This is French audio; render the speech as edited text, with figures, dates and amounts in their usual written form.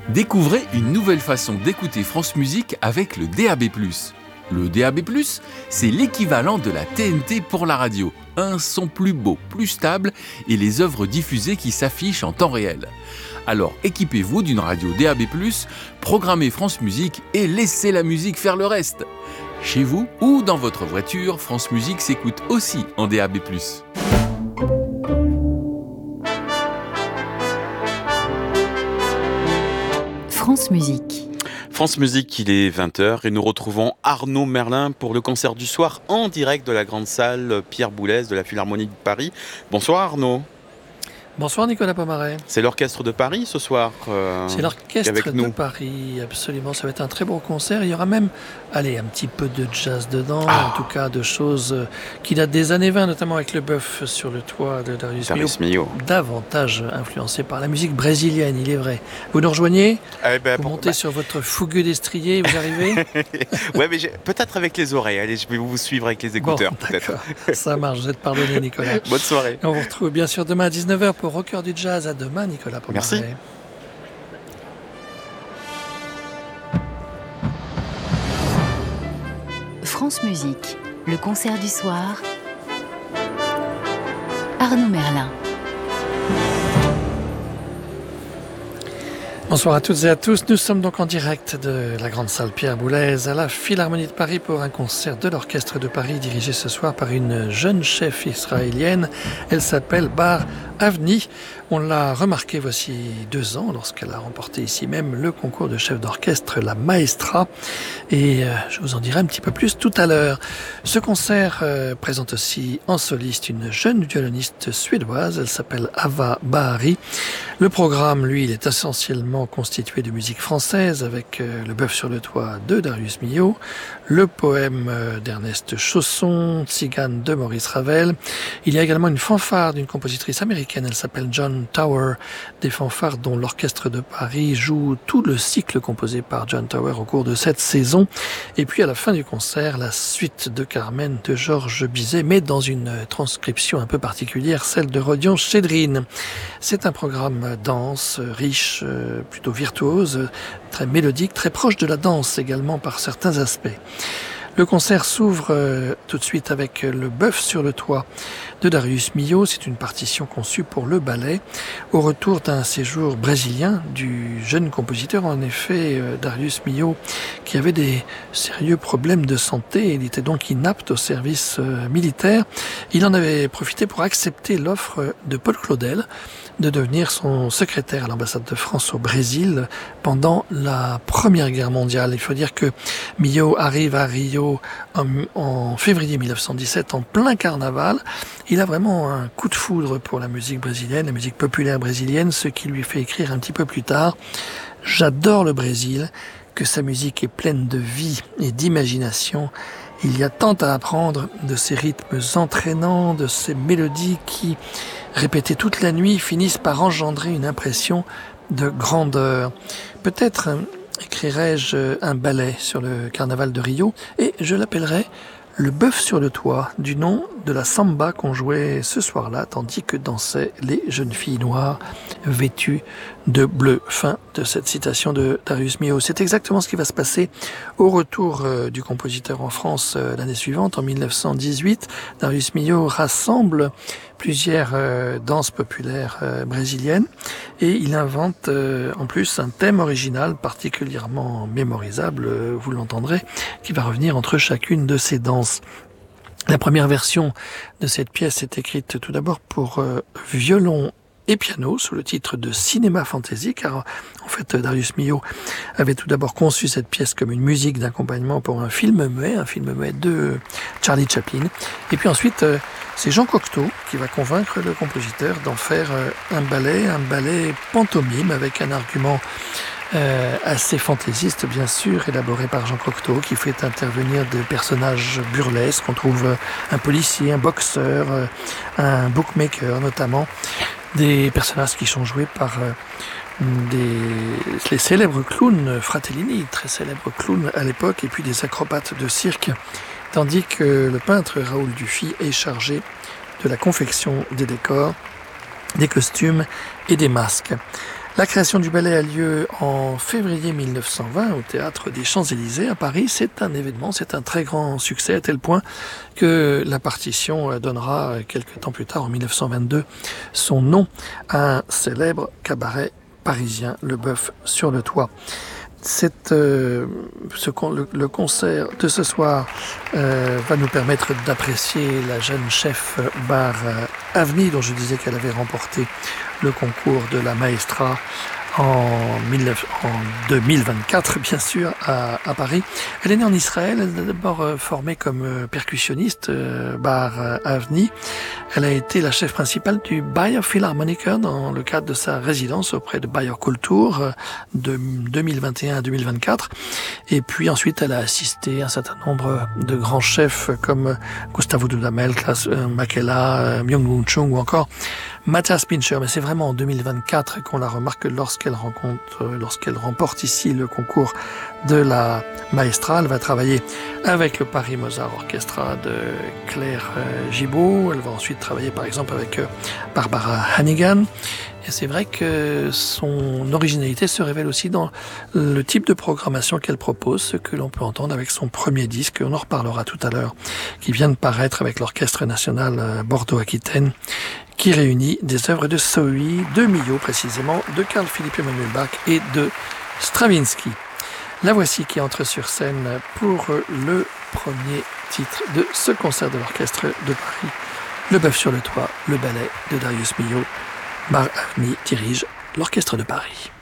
Découvrez une nouvelle façon d'écouter France Musique avec le DAB+. Le DAB+, c'est l'équivalent de la TNT pour la radio. Un son plus beau, plus stable et les œuvres diffusées qui s'affichent en temps réel. Alors équipez-vous d'une radio DAB+, programmez France Musique et laissez la musique faire le reste. Chez vous ou dans votre voiture, France Musique s'écoute aussi en DAB+. France Musique. France Musique, il est 20h et nous retrouvons Arnaud Merlin pour le concert du soir en direct de la grande salle Pierre Boulez de la Philharmonie de Paris. Bonsoir Arnaud. Bonsoir Nicolas Pomaret. C'est l'orchestre de Paris ce soir c'est l'orchestre de Paris, absolument. Ça va être un très beau concert. Il y aura même, un petit peu de jazz dedans, en tout cas de choses qui datent des années 20, notamment avec le bœuf sur le toit de Darius Milhaud. Davantage influencé par la musique brésilienne, il est vrai. Vous nous rejoignez vous montez sur votre fougueux destrier, vous arrivez Ouais, mais peut-être avec les oreilles. Allez, je vais vous suivre avec les écouteurs. Bon, peut-être. Ça marche, vous êtes pardonné Nicolas. Bonne soirée. On vous retrouve bien sûr demain à 19h pour Au cœur du jazz. À demain, Nicolas Pomaret. Merci. France Musique, le concert du soir. Arnaud Merlin. Bonsoir à toutes et à tous, nous sommes donc en direct de la grande salle Pierre Boulez à la Philharmonie de Paris pour un concert de l'orchestre de Paris dirigé ce soir par une jeune chef israélienne. Elle s'appelle Bar Avni. On l'a remarqué voici 2 ans lorsqu'elle a remporté ici même le concours de chef d'orchestre, la Maestra. Et je vous en dirai un petit peu plus tout à l'heure. Ce concert présente aussi en soliste une jeune violoniste suédoise. Elle s'appelle Ava Bahari. Le programme, lui, il est essentiellement constitué de musique française avec Le bœuf sur le toit de Darius Milhaud, le poème d'Ernest Chausson, Tzigane de Maurice Ravel. Il y a également une fanfare d'une compositrice américaine. Elle s'appelle John Tower, des fanfares dont l'orchestre de Paris joue tout le cycle composé par John Tower au cours de cette saison. Et puis à la fin du concert, la suite de Carmen de Georges Bizet, mais dans une transcription un peu particulière, celle de Rodion Chédrine. C'est un programme dense, riche, plutôt virtuose, très mélodique, très proche de la danse également par certains aspects. Le concert s'ouvre tout de suite avec Le bœuf sur le toit de Darius Milhaud. C'est une partition conçue pour le ballet. Au retour d'un séjour brésilien du jeune compositeur, en effet, Darius Milhaud, qui avait des sérieux problèmes de santé, il était donc inapte au service militaire. Il en avait profité pour accepter l'offre de Paul Claudel de devenir son secrétaire à l'ambassade de France au Brésil pendant la Première Guerre mondiale. Il faut dire que Milhaud arrive à Rio en février 1917 en plein carnaval. Il a vraiment un coup de foudre pour la musique brésilienne, la musique populaire brésilienne, ce qui lui fait écrire un petit peu plus tard « J'adore le Brésil, que sa musique est pleine de vie et d'imagination. Il y a tant à apprendre de ces rythmes entraînants, de ces mélodies qui, répétées toute la nuit, finissent par engendrer une impression de grandeur. Peut-être écrirai-je un ballet sur le carnaval de Rio et je l'appellerai Le bœuf sur le toit, du nom de la samba qu'on jouait ce soir-là, tandis que dansaient les jeunes filles noires vêtues de bleu. Fin de cette citation de Darius Milhaud. C'est exactement ce qui va se passer au retour du compositeur en France l'année suivante, en 1918. Darius Milhaud rassemble plusieurs danses populaires brésiliennes et il invente en plus un thème original particulièrement mémorisable, vous l'entendrez, qui va revenir entre chacune de ces danses. La première version de cette pièce est écrite tout d'abord pour violon et piano sous le titre de Cinéma Fantasy, car en fait Darius Milhaud avait tout d'abord conçu cette pièce comme une musique d'accompagnement pour un film muet de Charlie Chaplin. Et puis ensuite, c'est Jean Cocteau qui va convaincre le compositeur d'en faire un ballet pantomime avec un argument assez fantaisiste bien sûr, élaboré par Jean Cocteau, qui fait intervenir des personnages burlesques. On trouve un policier, un boxeur, un bookmaker notamment, des personnages qui sont joués par les célèbres clowns Fratellini, très célèbres clowns à l'époque, et puis des acrobates de cirque, tandis que le peintre Raoul Dufy est chargé de la confection des décors, des costumes et des masques. La création du ballet a lieu en février 1920 au Théâtre des Champs-Élysées à Paris. C'est un événement, c'est un très grand succès à tel point que la partition donnera quelques temps plus tard, en 1922, son nom à un célèbre cabaret parisien, Le Bœuf sur le Toit. Le concert de ce soir va nous permettre d'apprécier la jeune chef Bar Avni, dont je disais qu'elle avait remporté le concours de la Maestra en 2024, bien sûr, à Paris. Elle est née en Israël, elle est d'abord formée comme percussionniste, Bar Avni. Elle a été la chef principale du Bayer Philharmoniker dans le cadre de sa résidence auprès de Bayer Kultur de 2021 à 2024. Et puis ensuite, elle a assisté à un certain nombre de grands chefs comme Gustavo Dudamel, Klaus Makela, Myung-Woo Chung ou encore Matthias Pincher. Mais c'est vraiment en 2024 qu'on la remarque lorsqu'elle remporte ici le concours de la Maestra. Elle va travailler avec le Paris Mozart Orchestra de Claire Gibault. Elle va ensuite travailler par exemple avec Barbara Hannigan. Et c'est vrai que son originalité se révèle aussi dans le type de programmation qu'elle propose, ce que l'on peut entendre avec son premier disque, on en reparlera tout à l'heure, qui vient de paraître avec l'Orchestre National Bordeaux-Aquitaine, qui réunit des œuvres de Sohi, de Milhaud précisément, de Carl Philipp Emanuel Bach et de Stravinsky. La voici qui entre sur scène pour le premier titre de ce concert de l'Orchestre de Paris, Le Bœuf sur le Toit, le ballet de Darius Milhaud. Bar Avni dirige l'Orchestre de Paris.